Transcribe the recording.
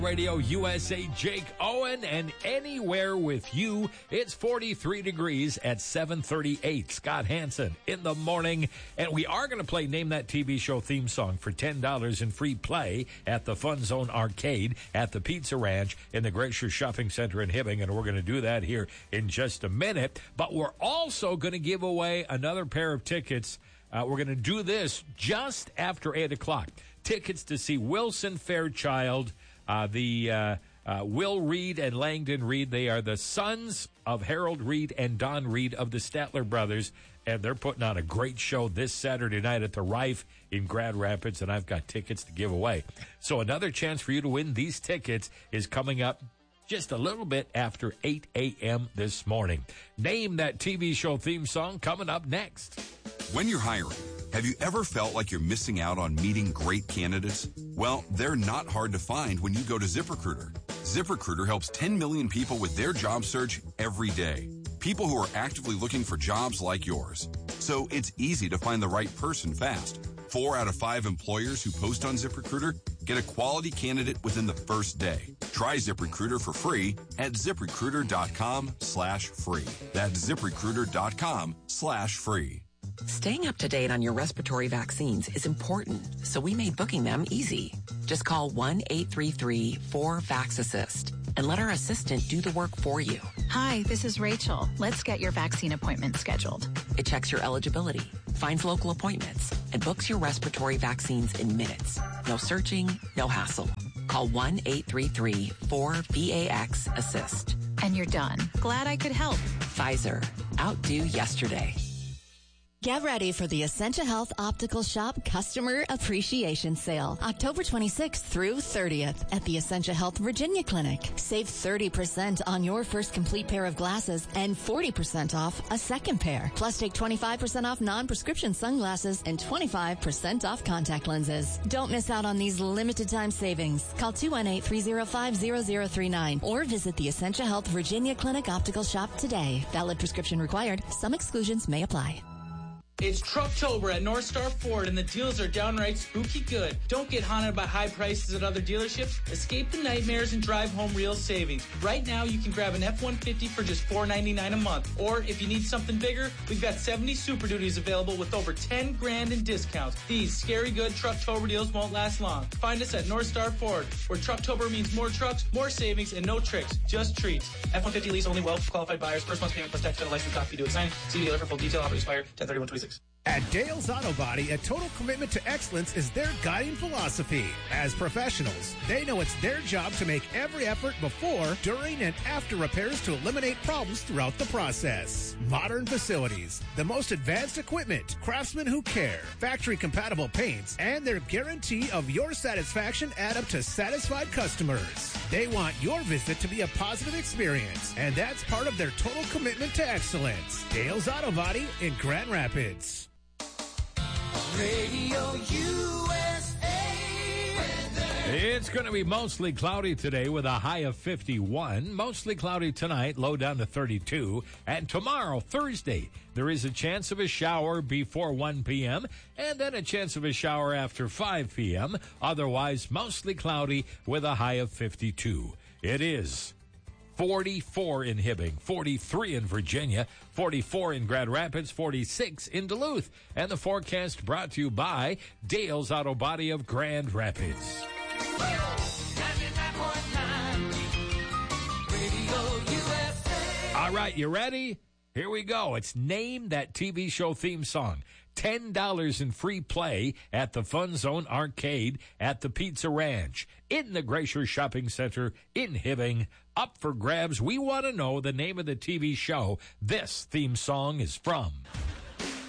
Radio USA, Jake Owen, and anywhere with you. It's 43 degrees at 7:38. Scott Hansen in the morning. And we are going to play Name That TV Show theme song for $10 in free play at the Fun Zone Arcade at the Pizza Ranch in the Glacier Shopping Center in Hibbing. And we're going to do that here in just a minute. But we're also going to give away another pair of tickets. We're going to do this just after 8 o'clock. Tickets to see Wilson Fairchild, Will Reed and Langdon Reed. They are the sons of Harold Reed and Don Reed of the Statler Brothers, and they're putting on a great show this Saturday night at the Rife in Grand Rapids, and I've got tickets to give away. So another chance for you to win these tickets is coming up just a little bit after 8 a.m. this morning. Name That TV Show theme song coming up next. When you're hiring, have you ever felt like you're missing out on meeting great candidates? Well, they're not hard to find when you go to ZipRecruiter. ZipRecruiter helps 10 million people with their job search every day. People who are actively looking for jobs like yours. So it's easy to find the right person fast. 4 out of 5 employers who post on ZipRecruiter get a quality candidate within the first day. Try ZipRecruiter for free at ZipRecruiter.com/free. That's ZipRecruiter.com/free. Staying up to date on your respiratory vaccines is important, so we made booking them easy. Just call 1-833-4VAX-ASSIST and let our assistant do the work for you. Hi, this is Rachel. Let's get your vaccine appointment scheduled. It checks your eligibility, finds local appointments, and books your respiratory vaccines in minutes. No searching, no hassle. Call 1-833-4VAX-ASSIST. And you're done. Glad I could help. Pfizer. Outdo yesterday. Get ready for the Essentia Health Optical Shop Customer Appreciation Sale, October 26th through 30th at the Essentia Health Virginia Clinic. Save 30% on your first complete pair of glasses and 40% off a second pair. Plus take 25% off non-prescription sunglasses and 25% off contact lenses. Don't miss out on these limited time savings. Call 218-305-0039 or visit the Essentia Health Virginia Clinic Optical Shop today. Valid prescription required. Some exclusions may apply. It's Trucktober at North Star Ford, and the deals are downright spooky good. Don't get haunted by high prices at other dealerships. Escape the nightmares and drive home real savings. Right now, you can grab an F-150 for just $499 a month. Or if you need something bigger, we've got 70 Super Duties available with over $10 grand in discounts. These scary good Trucktober deals won't last long. Find us at North Star Ford, where Trucktober means more trucks, more savings, and no tricks, just treats. F-150 lease only, well-qualified buyers. First month's payment plus tax, and a license copy due at signing. See dealer for full detail. Offer expire 10/31/26. At Dale's Auto Body, a total commitment to excellence is their guiding philosophy. As professionals, they know it's their job to make every effort before, during, and after repairs to eliminate problems throughout the process. Modern facilities, the most advanced equipment, craftsmen who care, factory-compatible paints, and their guarantee of your satisfaction add up to satisfied customers. They want your visit to be a positive experience, and that's part of their total commitment to excellence. Dale's Auto Body in Grand Rapids. Radio USA. It's going to be mostly cloudy today with a high of 51. Mostly cloudy tonight, low down to 32. And tomorrow, Thursday, there is a chance of a shower before 1 p.m. and then a chance of a shower after 5 p.m. Otherwise, mostly cloudy with a high of 52. It is 44 in Hibbing, 43 in Virginia, 44 in Grand Rapids, 46 in Duluth. And the forecast brought to you by Dale's Auto Body of Grand Rapids. All right, you ready? Here we go. It's Name That TV Show theme song. $10 in free play at the Fun Zone Arcade at the Pizza Ranch in the Glacier Shopping Center in Hibbing. Up for grabs. We want to know the name of the TV show this theme song is from.